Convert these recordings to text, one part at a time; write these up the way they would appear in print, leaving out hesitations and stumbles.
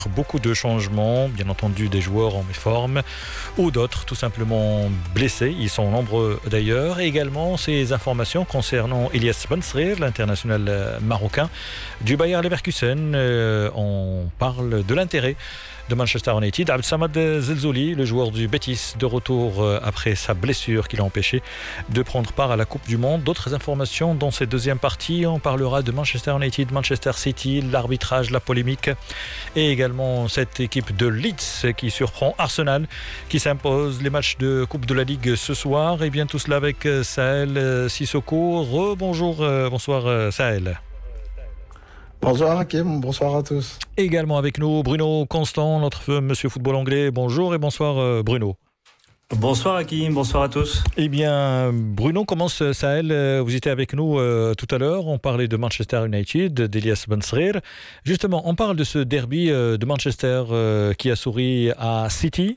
Beaucoup de changements, bien entendu des joueurs en méforme ou d'autres tout simplement blessés. Ils sont nombreux d'ailleurs. Et également ces informations concernant Ilyas Benserir, l'international marocain du Bayer Leverkusen. On parle de l'intérêt de Manchester United. Abdelsamad Zelzouli, le joueur du Betis, de retour après sa blessure qui l'a empêché de prendre part à la Coupe du Monde. D'autres informations dans cette deuxième partie. On parlera de Manchester United, Manchester City, l'arbitrage, la polémique et également cette équipe de Leeds qui surprend Arsenal, qui s'impose les matchs de Coupe de la Ligue ce soir. Et bien tout cela avec Sahel Sissoko. Rebonjour, bonsoir Sahel. Bonsoir Hakim, bonsoir à tous. Également avec nous Bruno Constant, notre monsieur football anglais. Bonjour et bonsoir Bruno. Bonsoir Hakim, bonsoir à tous. Eh bien Bruno, commence Sahel, vous étiez avec nous tout à l'heure, on parlait de Manchester United, d'Ilyas Benserir. Justement, on parle de ce derby de Manchester qui a souri à City,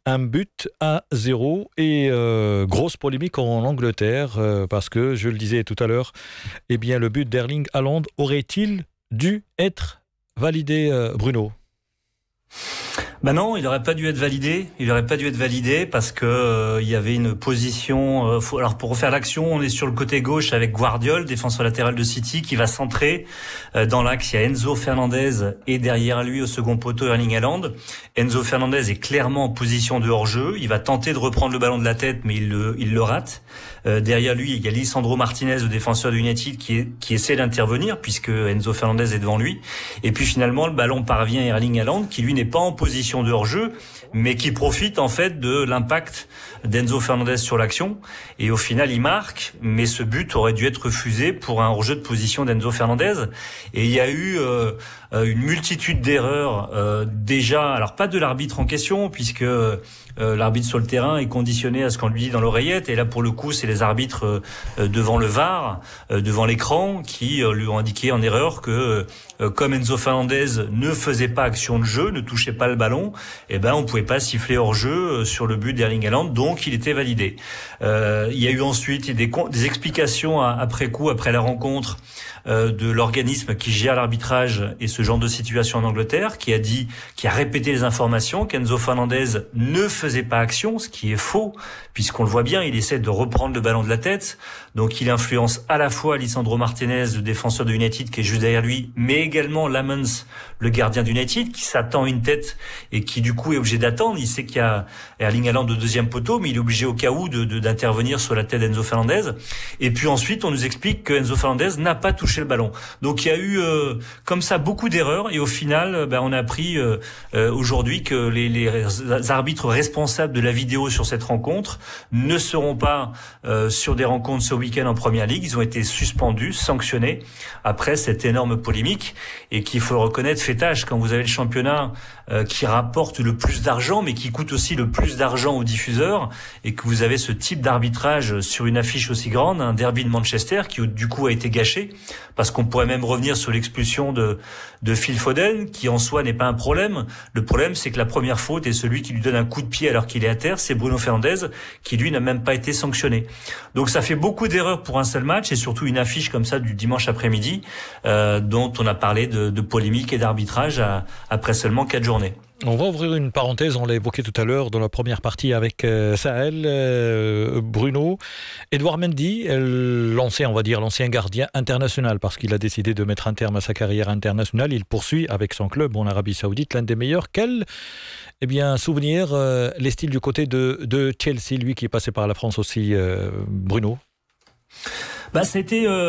1-0 et grosse polémique en Angleterre parce que, je le disais tout à l'heure, eh bien le but d'Erling Haaland aurait-il dû être validé, Bruno? Ben non, il n'aurait pas dû être validé. Il n'aurait pas dû être validé parce que il y avait une position. Alors pour refaire l'action, on est sur le côté gauche avec Guardiol, défenseur latéral de City, qui va centrer dans l'axe. Il y a Enzo Fernandez et derrière lui au second poteau Erling Haaland. Enzo Fernandez est clairement en position de hors-jeu. Il va tenter de reprendre le ballon de la tête, mais il le rate. Derrière lui, il y a Lisandro Martinez, le défenseur de United, qui essaie d'intervenir puisque Enzo Fernandez est devant lui. Et puis finalement, le ballon parvient à Erling Haaland, qui lui n'est pas en position de hors-jeu, mais qui profite en fait de l'impact d'Enzo Fernandez sur l'action. Et au final, il marque, mais ce but aurait dû être refusé pour un hors-jeu de position d'Enzo Fernandez. Et il y a eu une multitude d'erreurs déjà, alors pas de l'arbitre en question, puisque l'arbitre sur le terrain est conditionné à ce qu'on lui dit dans l'oreillette. Et là, pour le coup, c'est les arbitres devant le VAR, devant l'écran, qui lui ont indiqué en erreur que comme Enzo Fernandez ne faisait pas action de jeu, ne touchait pas le ballon, eh ben on pouvait pas siffler hors jeu sur le but d'Erling Haaland, donc il était validé. Il y a eu ensuite des explications après coup, après la rencontre de l'organisme qui gère l'arbitrage et ce genre de situation en Angleterre, qui a répété les informations qu'Enzo Fernandez ne faisait pas action, ce qui est faux, puisqu'on le voit bien, il essaie de reprendre le ballon de la tête, donc il influence à la fois Lisandro Martinez, le défenseur de United qui est juste derrière lui, mais également Lamens, le gardien d'United, qui s'attend une tête et qui du coup est obligé d'attendre. Il sait qu'il y a Erling Haaland au deuxième poteau, mais il est obligé au cas où d'intervenir sur la tête d'Enzo Fernandez. Et puis ensuite, on nous explique que Enzo Fernandez n'a pas touché le ballon. Donc il y a eu comme ça beaucoup d'erreurs, et au final, on a appris aujourd'hui que les arbitres responsables de la vidéo sur cette rencontre ne seront pas sur des rencontres ce week-end en Première Ligue. Ils ont été suspendus, sanctionnés après cette énorme polémique, et qu'il faut le reconnaître, fait tâche quand vous avez le championnat qui rapporte le plus d'argent, mais qui coûte aussi le plus d'argent aux diffuseurs, et que vous avez ce type d'arbitrage sur une affiche aussi grande, un derby de Manchester qui du coup a été gâché, parce qu'on pourrait même revenir sur l'expulsion de Phil Foden, qui en soi n'est pas un problème. Le problème, c'est que la première faute est celui qui lui donne un coup de pied alors qu'il est à terre, c'est Bruno Fernandes, qui lui n'a même pas été sanctionné. Donc ça fait beaucoup d'erreurs pour un seul match, et surtout une affiche comme ça du dimanche après-midi, dont on a parlé de polémique et d'arbitrage après seulement 4 journées. On va ouvrir une parenthèse, on l'a évoqué tout à l'heure dans la première partie avec Sahel, Bruno. Edouard Mendy, l'ancien gardien international, parce qu'il a décidé de mettre un terme à sa carrière internationale. Il poursuit avec son club en Arabie Saoudite, l'un des meilleurs. Quel souvenir les-t-il du côté de Chelsea, lui qui est passé par la France aussi, Bruno? Ça a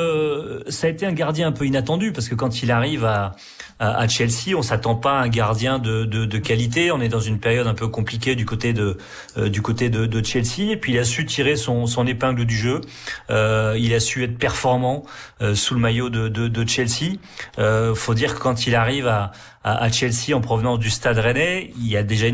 été un gardien un peu inattendu, parce que quand il arrive à Chelsea, on s'attend pas à un gardien de qualité. On est dans une période un peu compliquée du côté de Chelsea, et puis il a su tirer son épingle du jeu. Il a su être performant sous le maillot de Chelsea. Faut dire que quand il arrive à Chelsea en provenance du Stade Rennais, il y a déjà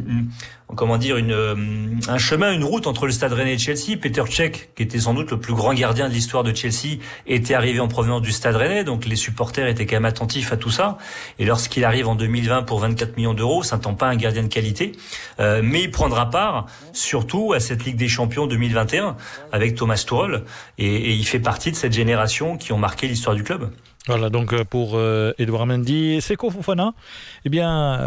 un chemin, une route entre le Stade Rennais et Chelsea. Petr Cech, qui était sans doute le plus grand gardien de l'histoire de Chelsea, était arrivé en provenance du Stade Rennais, donc les supporters étaient quand même attentifs à tout ça. Et lorsqu'il arrive en 2020 pour 24 millions d'euros, ça n'attend pas un gardien de qualité, mais il prendra part surtout à cette Ligue des Champions 2021 avec Thomas Tuchel, et il fait partie de cette génération qui ont marqué l'histoire du club. Voilà donc pour Edouard Mendy. Seko Fofana,